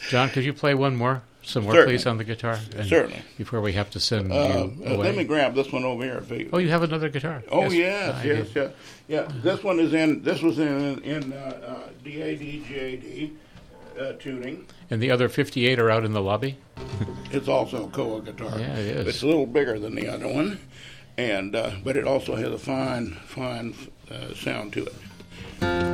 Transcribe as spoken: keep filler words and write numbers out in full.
John, could you play one more? Some more, Certainly. please, on the guitar? And Certainly. Before we have to send Uh, you uh, away. let me grab this one over here. If you, Oh, you have another guitar? Oh yes, I yes, did. yeah, yeah. This one is in. This was in in uh, uh, D A D G A D uh, tuning. And the other fifty-eight are out in the lobby? It's also a Koa guitar. Yeah, it is. It's a little bigger than the other one, and uh, but it also has a fine, fine uh, sound to it.